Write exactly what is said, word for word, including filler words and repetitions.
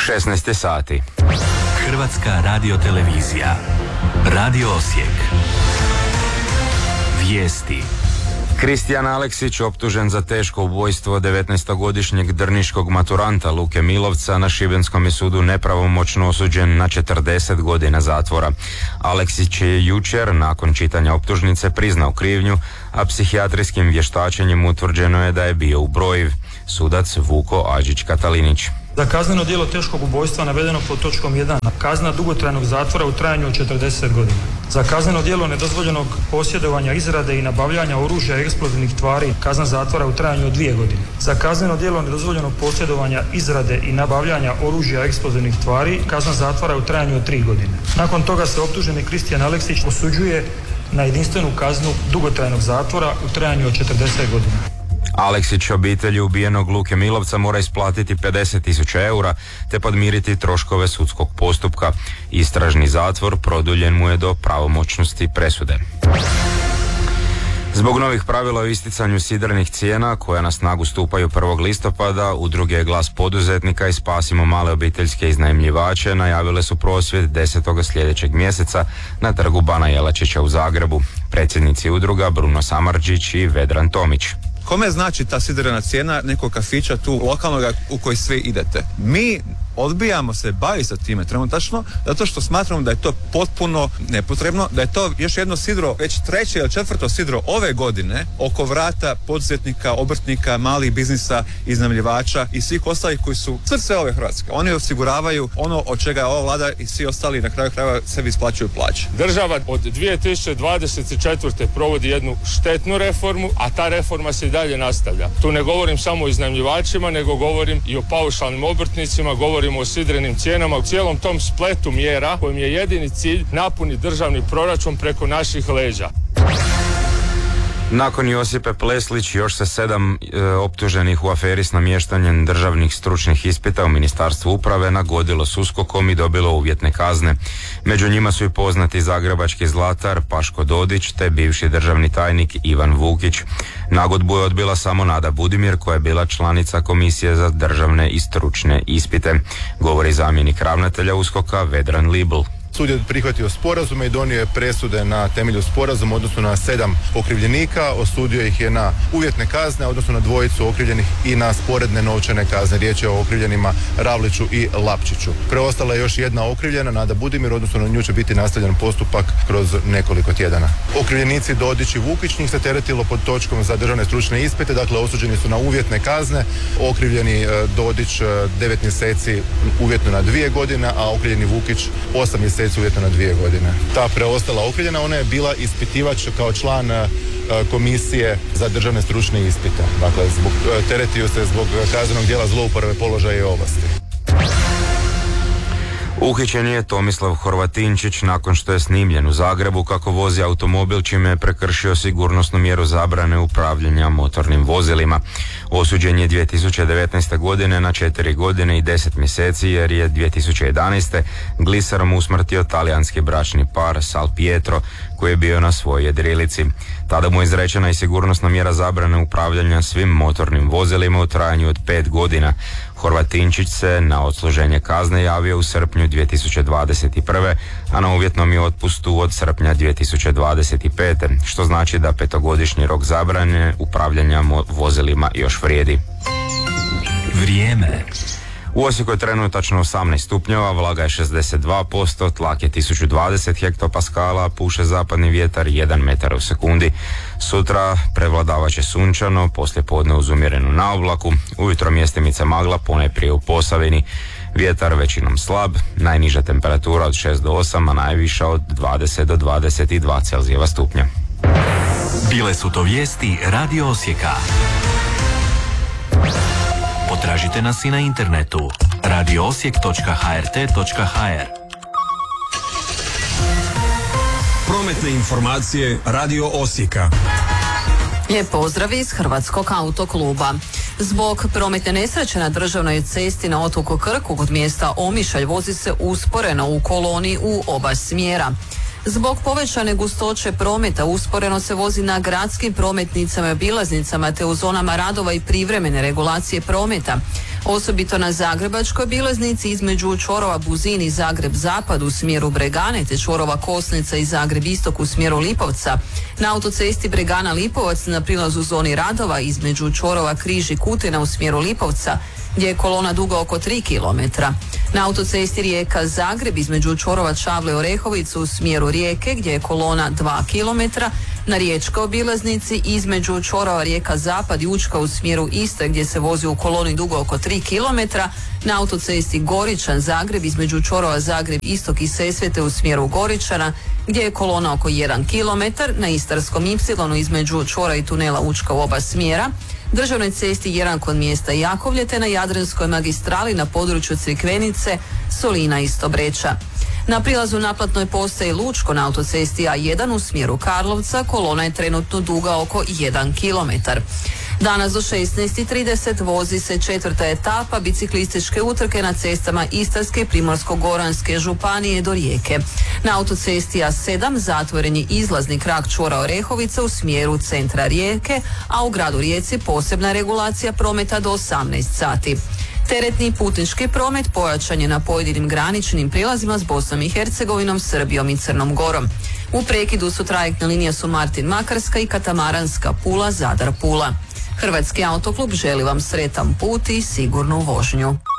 šesnaest je sati. Hrvatska radiotelevizija. Radio Osijek. Vijesti. Kristijan Aleksić optužen za teško ubojstvo devetnaestogodišnjeg drniškog maturanta Luke Milovca na šibenskom je sudu nepravomoćno osuđen na četrdeset godina zatvora. Aleksić je jučer nakon čitanja optužnice priznao krivnju, a psihijatrijskim vještačenjem utvrđeno je da je bio ubrojiv. Sudac Vuko Adžić-Katalinić. Za kazneno djelo teškog ubojstva navedeno pod točkom jedan, kazna dugotrajnog zatvora u trajanju od četrdeset godina. Za kazneno djelo nedozvoljenog posjedovanja, izrade i nabavljanja oružja i eksplozivnih tvari, kazna zatvora u trajanju od dvije godine. Za kazneno djelo nedozvoljenog posjedovanja, izrade i nabavljanja oružja i eksplozivnih tvari, kazna zatvora u trajanju od tri godine. Nakon toga se optuženi Kristijan Aleksić osuđuje na jedinstvenu kaznu dugotrajnog zatvora u trajanju od četrdeset godina. Aleksić obitelji ubijenog Luke Milovca mora isplatiti pedeset tisuća eura te podmiriti troškove sudskog postupka. Istražni zatvor produljen mu je do pravomoćnosti presude. Zbog novih pravila o isticanju sidrenih cijena koja na snagu stupaju prvog listopada, udruge Glas poduzetnika i Spasimo male obiteljske iznajmljivače najavile su prosvjed desetog sljedećeg mjeseca na trgu Bana Jelačića u Zagrebu. Predsjednici udruga Bruno Samardžić i Vedran Tomić. Kome znači ta sidrena cijena nekog kafića tu lokalnog u koji svi idete? Mi odbijamo se baviti sa time trenutačno zato što smatramo da je to potpuno nepotrebno, da je to još jedno sidro, već treće ili četvrto sidro ove godine oko vrata poduzetnika, obrtnika, malih biznisa, iznajmljivača i svih ostalih koji su srce ove Hrvatske. Oni osiguravaju ono od čega ova vlada i svi ostali na kraju krajeva sebi isplaćuju plaće. Država od dvije tisuće dvadeset četvrte provodi jednu štetnu reformu, a ta reforma se i dalje nastavlja. Tu ne govorim samo o iznajmljivačima, nego govorim i o paušalnim obrtnicima, govorim o sidrenim cijenama, u cijelom tom spletu mjera kojim je jedini cilj napuniti državni proračun preko naših leđa. Nakon Josipe Pleslić još se sedam e, optuženih u aferi s namještanjem državnih stručnih ispita u Ministarstvu uprave nagodilo s uskokom i dobilo uvjetne kazne. Među njima su i poznati zagrebački zlatar Paško Dodić te bivši državni tajnik Ivan Vukić. Nagodbu je odbila samo Nada Budimir koja je bila članica Komisije za državne i stručne ispite, govori zamjenik ravnatelja uskoka Vedran Libl. Sud je prihvatio sporazume i donio je presude na temelju sporazuma, odnosno na sedam okrivljenika, osudio ih je na uvjetne kazne, odnosno na dvojicu okrivljenih i na sporedne novčane kazne. Riječ je o okrivljenima Ravliću i Lapčiću. Preostala je još jedna okrivljena, Nada Budimir, odnosno na nju će biti nastavljen postupak kroz nekoliko tjedana. Okrivljenici Dodić i Vukić, njih se teretilo pod točkom za državne stručne ispite, dakle osuđeni su na uvjetne kazne. Okrivljeni Dodić devet mjeseci uvjetno na dvije godine, a okrivljeni Vukić osam mjeseci uvjetno na dvije godine. Ta preostala okrivljena, ona je bila ispitivač kao član uh, komisije za državne stručne ispite. Dakle, zbog, uh, teretio se zbog kaznenog djela zlouporabe položaja i ovlasti. Uhićen je Tomislav Horvatinčić nakon što je snimljen u Zagrebu kako vozi automobil čime je prekršio sigurnosnu mjeru zabrane upravljanja motornim vozilima. Osuđen je dvije tisuće devetnaeste. godine na četiri godine i deset mjeseci jer je dvije tisuće jedanaeste. gliserom usmrtio talijanski bračni par Sal Pietro koji je bio na svojoj jedrilici. Tada mu je izrečena i sigurnosna mjera zabrane upravljanja svim motornim vozilima u trajanju od pet godina. Horvatinčić se na odsluženje kazne javio u srpnju dvije tisuće dvadeset prve. a na uvjetnom je otpustu od srpnja dvije tisuće dvadeset pete. što znači da petogodišnji rok zabrane upravljanja vozilima još vrijedi. Vrijeme. U Osijeku je trenutačno osamnaest stupnjeva, vlaga je šezdeset dva posto, tlak je tisuću dvadeset hektopaskala, puše zapadni vjetar jedan metar u sekundi. Sutra prevladavat će sunčano, poslije podne uz umjerenu naoblaku, ujutro mjestimica magla, ponajprije u Posavini. Vjetar većinom slab, najniža temperatura od šest do osam, a najviša od dvadeset do dvadeset dva Celzijeva stupnja. Bile su to vijesti Radio Osijeka. Potražite nas i na internetu radio osijek točka ha er te točka ha er. Prometne informacije Radio Osijeka. Lijep pozdrav iz Hrvatskog autokluba. Zbog prometne nesreće na državnoj cesti na otoku Krku kod mjesta Omišalj vozi se usporeno u koloni u oba smjera. Zbog povećane gustoće prometa usporeno se vozi na gradskim prometnicama i obilaznicama te u zonama radova i privremene regulacije prometa. Osobito na Zagrebačkoj obilaznici između čvorova Buzin i Zagreb Zapad u smjeru Bregane te čvorova Kosnica i Zagreb Istok u smjeru Lipovca. Na autocesti Bregana Lipovac na prilazu zoni radova između čvorova Križ i Kutina u smjeru Lipovca gdje je kolona duga oko tri kilometra. Na autocesti Rijeka Zagreb između čvorova Čavle i Orehovicu u smjeru Rijeke gdje je kolona dva kilometra. Na Riječkoj obilaznici između čvorova Rijeka Zapad i Učka u smjeru Istre gdje se vozi u koloni dugo oko tri kilometra. Na autocesti Goričan Zagreb između čvorova Zagreb Istok i Sesvete u smjeru Goričana gdje je kolona oko jedan kilometar. Na Istarskom Ipsilonu između čvora i tunela Učka u oba smjera. Državnoj cesti jedan kod mjesta Jakovlje te na Jadranskoj magistrali na području Crikvenice, Solina i Stobreča. Na prilazu naplatnoj postaji Lučko na autocesti A jedan u smjeru Karlovca kolona je trenutno duga oko jedan kilometar. Danas do šesnaest i trideset vozi se četvrta etapa biciklističke utrke na cestama Istarske i Primorsko-goranske županije do Rijeke. Na autocesti A sedam zatvoren je izlazni krak čvora Orehovica u smjeru centra Rijeke, a u gradu Rijeci posebna regulacija prometa do osamnaest sati. Teretni i putnički promet pojačan je na pojedinim graničnim prilazima s Bosnom i Hercegovinom, Srbijom i Crnom Gorom. U prekidu su trajektne linije su Martin Makarska i Katamaranska Pula, Zadar Pula. Hrvatski autoklub želi vam sretan put i sigurnu vožnju.